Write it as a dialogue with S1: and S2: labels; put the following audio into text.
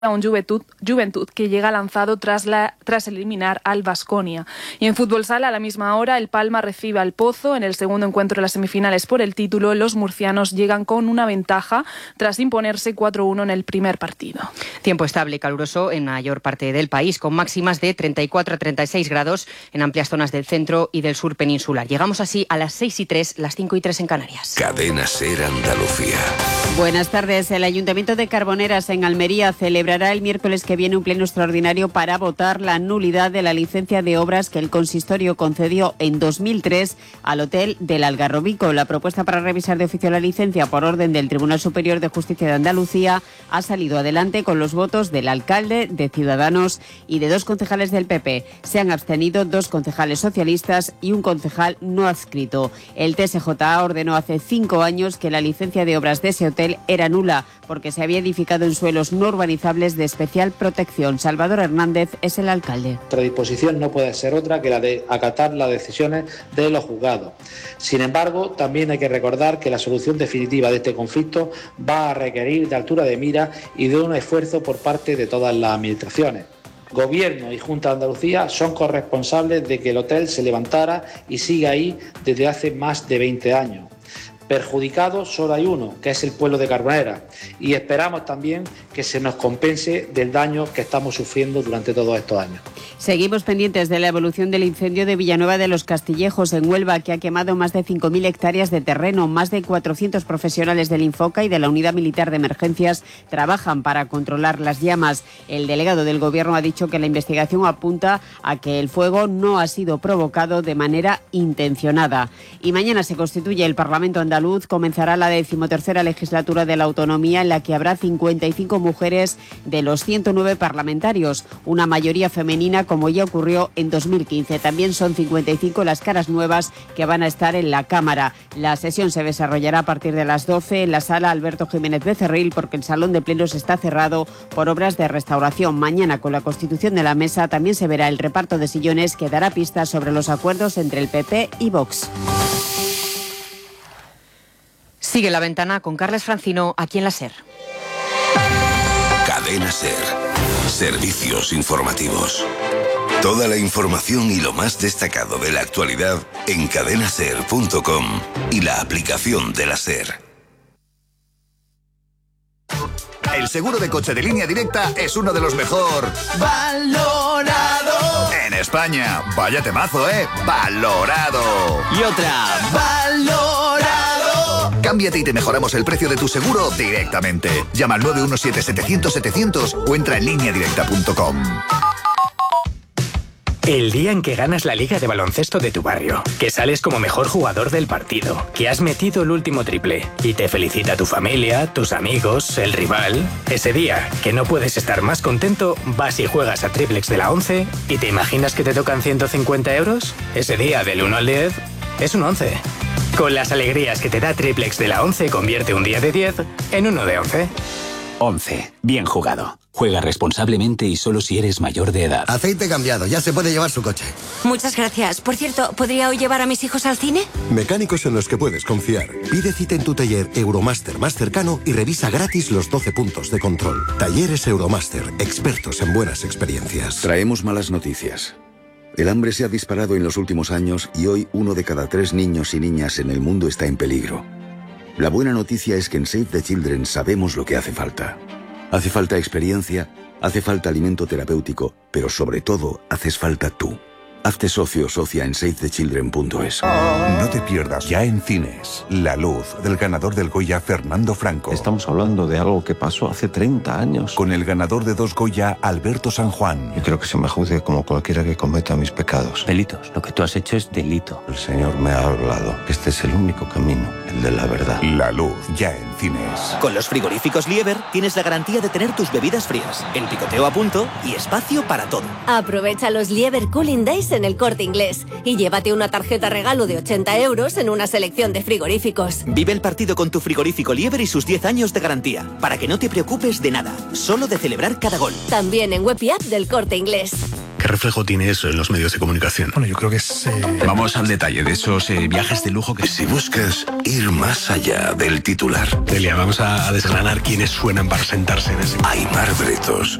S1: a un Juventud que llega lanzado tras eliminar al Baskonia. Y en fútbol sala, a la misma hora, el Palma recibe al Pozo. En el segundo encuentro de las semifinales por el título, los murcianos llegan con una ventaja tras imponerse 4-1 en el primer partido.
S2: Tiempo estable y caluroso en mayor parte del país, con máximas de 34 a 36 grados en amplias zonas del centro y del sur peninsular. Llegamos así a las 6:03, las 5:03 en Canarias.
S3: Cadena SER Andalucía.
S4: Buenas tardes. El Ayuntamiento de Carboneras en Almería celebrará el miércoles que viene un pleno extraordinario para votar la nulidad de la licencia de obras que el consistorio concedió en 2003 al Hotel del Algarrobico. La propuesta para revisar de oficio la licencia por orden del Tribunal Superior de Justicia de Andalucía ha salido adelante con los votos del alcalde, de Ciudadanos y de 2 concejales del PP. Se han abstenido 2 concejales socialistas y un concejal no adscrito. El TSJA ordenó hace 5 años que la licencia de obras de ese hotel era nula porque se había edificado en suelos no urbanizables de especial protección. Salvador Hernández es el alcalde.
S5: Nuestra disposición no puede ser otra que la de acatar las decisiones de los juzgados. Sin embargo, también hay que recordar que la solución definitiva de este conflicto va a requerir de altura de mira y de un esfuerzo por parte de todas las administraciones. Gobierno y Junta de Andalucía son corresponsables de que el hotel se levantara y siga ahí desde hace más de 20 años. Perjudicado solo hay uno, que es el pueblo de Carboneras, y esperamos también que se nos compense del daño que estamos sufriendo durante todos estos años.
S4: Seguimos pendientes de la evolución del incendio de Villanueva de los Castillejos, en Huelva, que ha quemado más de 5.000 hectáreas de terreno. Más de 400 profesionales del Infoca y de la Unidad Militar de Emergencias trabajan para controlar las llamas. El delegado del Gobierno ha dicho que la investigación apunta a que el fuego no ha sido provocado de manera intencionada. Y mañana se constituye el Parlamento andaluz. Comenzará la 13ª legislatura de la autonomía, en la que habrá 55 mujeres de los 109 parlamentarios, una mayoría femenina como ya ocurrió en 2015. También son 55 las caras nuevas que van a estar en la Cámara. La sesión se desarrollará a partir de las 12 en la sala Alberto Jiménez Becerril, porque el salón de plenos está cerrado por obras de restauración. Mañana, con la constitución de la mesa, también se verá el reparto de sillones que dará pistas sobre los acuerdos entre el PP y Vox.
S2: Sigue La Ventana con Carles Francino, aquí en la SER.
S3: Cadena SER. Servicios informativos. Toda la información y lo más destacado de la actualidad en cadenaser.com y la aplicación de la SER.
S6: El seguro de coche de Línea Directa es uno de los mejor valorado en España. Vaya temazo, valorado.
S7: Y otra, valorado.
S6: Cámbiate y te mejoramos el precio de tu seguro directamente. Llama al 917-700-700 o entra en lineadirecta.com.
S7: El día en que ganas la liga de baloncesto de tu barrio, que sales como mejor jugador del partido, que has metido el último triple y te felicita tu familia, tus amigos, el rival. Ese día, que no puedes estar más contento, vas y juegas a Triplex de la 11 y te imaginas que te tocan 150 euros. Ese día, del 1 al 10, es un 11. Con las alegrías que te da Triplex de la 11, convierte un día de 10 en uno de 11.
S8: 11. Bien jugado. Juega responsablemente y solo si eres mayor de edad.
S9: Aceite cambiado, ya se puede llevar su coche.
S10: Muchas gracias. Por cierto, ¿podría hoy llevar a mis hijos al cine?
S11: Mecánicos en los que puedes confiar. Pide cita en tu taller Euromaster más cercano y revisa gratis los 12 puntos de control. Talleres Euromaster, expertos en buenas experiencias.
S12: Traemos malas noticias. El hambre se ha disparado en los últimos años y hoy 1 de cada 3 niños y niñas en el mundo está en peligro. La buena noticia es que en Save the Children sabemos lo que hace falta. Hace falta experiencia, hace falta alimento terapéutico, pero sobre todo haces falta tú. Hazte socio o socia en SaveTheChildren.es.
S13: No te pierdas ya en cines La Luz, del ganador del Goya Fernando Franco.
S14: Estamos hablando de algo que pasó hace 30 años.
S13: Con el ganador de 2 Goya, Alberto San Juan.
S14: Yo creo que se me juzgue como cualquiera que cometa mis pecados.
S15: Delitos. Lo que tú has hecho es delito.
S14: El Señor me ha hablado. Este es el único camino, el de la verdad.
S13: La Luz, ya en cines.
S16: Con los frigoríficos Lieber tienes la garantía de tener tus bebidas frías, el picoteo a punto y espacio para todo.
S10: Aprovecha los Lieber Cooling Days en el Corte Inglés y llévate una tarjeta regalo de 80 euros en una selección de frigoríficos.
S16: Vive el partido con tu frigorífico Lieber y sus 10 años de garantía, para que no te preocupes de nada, solo de celebrar cada gol.
S10: También en web y app del Corte Inglés.
S17: ¿Qué reflejo tiene eso en los medios de comunicación?
S18: Bueno, yo creo que es...
S19: Vamos al detalle de esos viajes de lujo que...
S3: Si buscas ir más allá del titular...
S17: Delia, vamos a desgranar quiénes suenan para sentarse en ese...
S3: Aimar Bretos